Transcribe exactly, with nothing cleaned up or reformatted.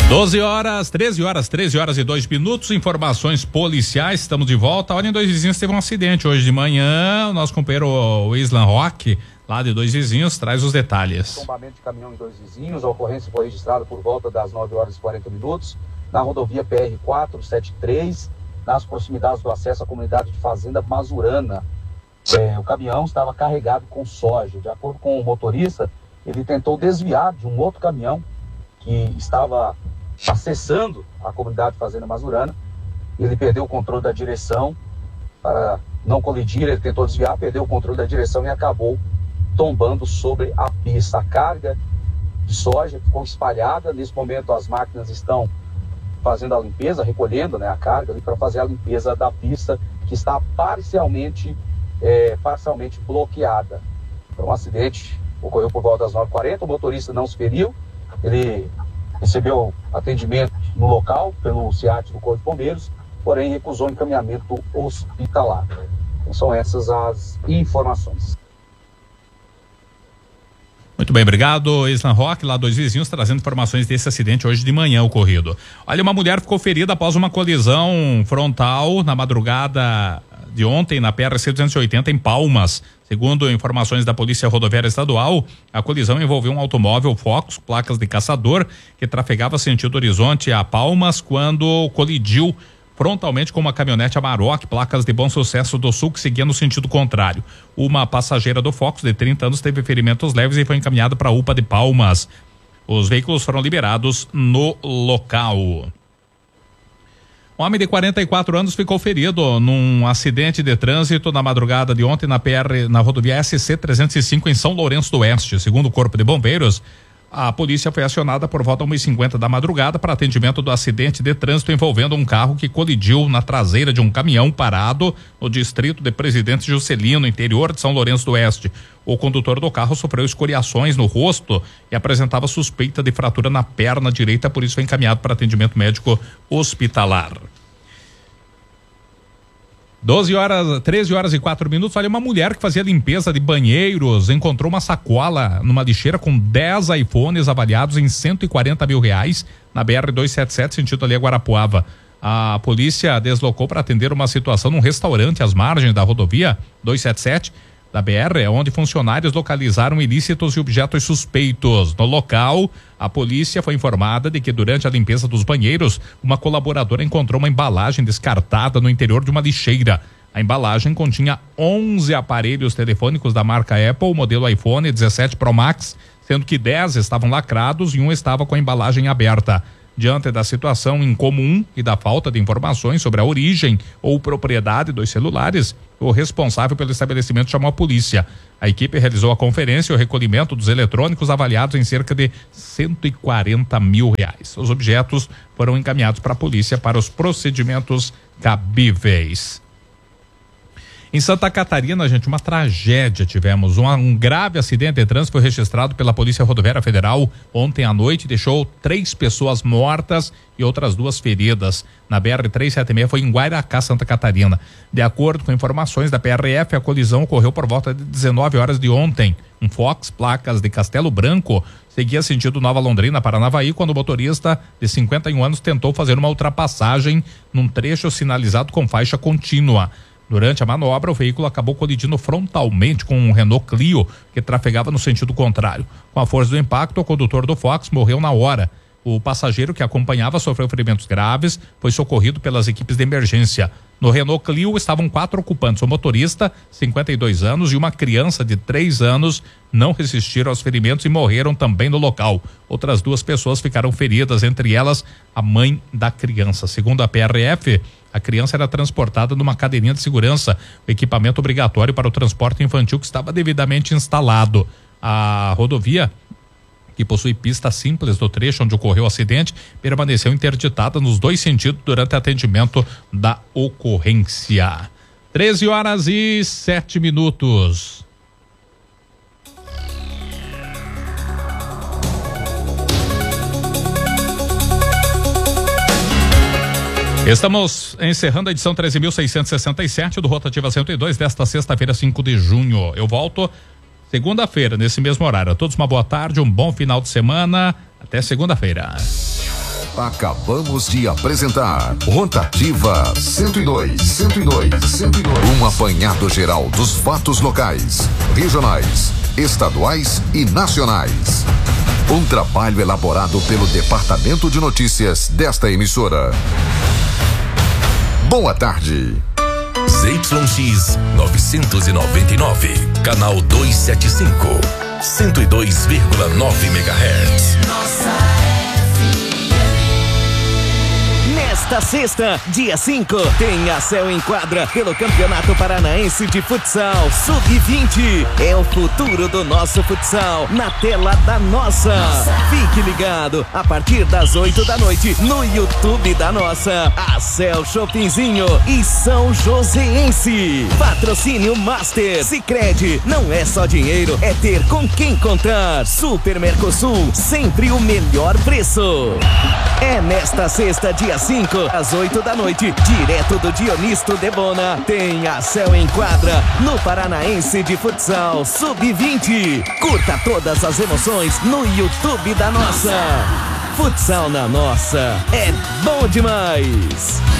doze horas, treze horas, treze horas e dois minutos, informações policiais, estamos de volta. Olha, em Dois Vizinhos teve um acidente hoje de manhã, o nosso companheiro o Islan Roque, lá de Dois Vizinhos, traz os detalhes. Tombamento de caminhão em Dois Vizinhos, a ocorrência foi registrada por volta das nove horas e quarenta minutos, na rodovia P R quatrocentos e setenta e três, nas proximidades do acesso à comunidade de Fazenda Mazurana. É, o caminhão estava carregado com soja. De acordo com o motorista, ele tentou desviar de um outro caminhão que estava acessando a comunidade Fazenda Mazurana. Ele perdeu o controle da direção para não colidir, ele tentou desviar, perdeu o controle da direção e acabou tombando sobre a pista. A carga de soja ficou espalhada. Nesse momento as máquinas estão fazendo a limpeza, recolhendo, né, a carga para fazer a limpeza da pista, que está parcialmente, é, parcialmente bloqueada. Então, um acidente ocorreu por volta das nove e quarenta, o motorista não se feriu, ele recebeu atendimento no local pelo SEAT do Corpo de Bombeiros, porém recusou encaminhamento hospitalar. Então, são essas as informações. Muito bem, obrigado, Islan Roque, lá Dois Vizinhos, trazendo informações desse acidente hoje de manhã ocorrido. Olha, uma mulher ficou ferida após uma colisão frontal na madrugada de ontem na P R C duzentos e oitenta em Palmas. Segundo informações da Polícia Rodoviária Estadual, a colisão envolveu um automóvel Focus, placas de caçador, que trafegava sentido Horizonte a Palmas quando colidiu frontalmente com uma caminhonete Amarok, placas de Bom Sucesso do Sul, que seguia no sentido contrário. Uma passageira do Focus, de trinta anos, teve ferimentos leves e foi encaminhada para a U P A de Palmas. Os veículos foram liberados no local. Um homem de quarenta e quatro anos ficou ferido num acidente de trânsito na madrugada de ontem na P R, na rodovia S C trezentos e cinco em São Lourenço do Oeste. Segundo o Corpo de Bombeiros, a polícia foi acionada por volta de uma e cinquenta da madrugada para atendimento do acidente de trânsito envolvendo um carro que colidiu na traseira de um caminhão parado no distrito de Presidente Juscelino, interior de São Lourenço do Oeste. O condutor do carro sofreu escoriações no rosto e apresentava suspeita de fratura na perna direita, por isso foi encaminhado para atendimento médico hospitalar. doze horas, treze horas e quatro minutos. Olha, uma mulher que fazia limpeza de banheiros encontrou uma sacola numa lixeira com dez iPhones avaliados em cento e quarenta mil reais na B R duzentos e setenta e sete, sentido ali a Guarapuava. A polícia deslocou para atender uma situação num restaurante às margens da rodovia duzentos e setenta e sete da B R, onde funcionários localizaram ilícitos e objetos suspeitos. No local, a polícia foi informada de que durante a limpeza dos banheiros, uma colaboradora encontrou uma embalagem descartada no interior de uma lixeira. A embalagem continha onze aparelhos telefônicos da marca Apple, modelo iPhone dezessete Pro Max, sendo que dez estavam lacrados e um estava com a embalagem aberta. Diante da situação incomum e da falta de informações sobre a origem ou propriedade dos celulares, o responsável pelo estabelecimento chamou a polícia. A equipe realizou a conferência e o recolhimento dos eletrônicos avaliados em cerca de cento e quarenta mil reais. Os objetos foram encaminhados para a polícia para os procedimentos cabíveis. Em Santa Catarina, gente, uma tragédia tivemos. Um, um grave acidente de trânsito foi registrado pela Polícia Rodoviária Federal ontem à noite, deixou três pessoas mortas e outras duas feridas. Na B R trezentos e setenta e seis foi em Guairacá, Santa Catarina. De acordo com informações da P R F, a colisão ocorreu por volta de dezenove horas de ontem. Um Fox, placas de Castelo Branco, seguia sentido Nova Londrina, Paranavaí, quando o motorista de cinquenta e um anos tentou fazer uma ultrapassagem num trecho sinalizado com faixa contínua. Durante a manobra, o veículo acabou colidindo frontalmente com um Renault Clio que trafegava no sentido contrário. Com a força do impacto, o condutor do Fox morreu na hora. O passageiro que acompanhava sofreu ferimentos graves, foi socorrido pelas equipes de emergência. No Renault Clio estavam quatro ocupantes, o motorista, cinquenta e dois anos, e uma criança de três anos não resistiram aos ferimentos e morreram também no local. Outras duas pessoas ficaram feridas, entre elas a mãe da criança. Segundo a P R F, a criança era transportada numa cadeirinha de segurança, o equipamento obrigatório para o transporte infantil que estava devidamente instalado. A rodovia, que possui pista simples do trecho onde ocorreu o acidente, permaneceu interditada nos dois sentidos durante o atendimento da ocorrência. treze horas e sete minutos. Estamos encerrando a edição treze mil seiscentos e sessenta e sete do Rotativa cento e dois desta sexta-feira, cinco de junho. Eu volto segunda-feira, nesse mesmo horário. A todos uma boa tarde, um bom final de semana. Até segunda-feira. Acabamos de apresentar Rotativa cento e dois, cento e dois, cento e dois. Um apanhado geral dos fatos locais, regionais, estaduais e nacionais. Um trabalho elaborado pelo Departamento de Notícias desta emissora. Boa tarde. Z Y X novecentos e noventa e nove, canal duzentos e setenta e cinco, cento e dois vírgula nove megahertz. Nossa Nesta sexta, dia cinco, tem a Céu em Quadra pelo Campeonato Paranaense de Futsal sub vinte. É o futuro do nosso futsal na tela da nossa. nossa. Fique ligado a partir das oito da noite no YouTube da nossa. A Céu Shoppingzinho e São Joséense. Patrocínio Master. Sicredi, não é só dinheiro, é ter com quem contar. Super Mercosul, sempre o melhor preço. É nesta sexta, dia cinco, às oito da noite, direto do Dionisto Debona, tem a Céu em Quadra no Paranaense de Futsal sub vinte. Curta todas as emoções no YouTube da nossa. Futsal na nossa é bom demais.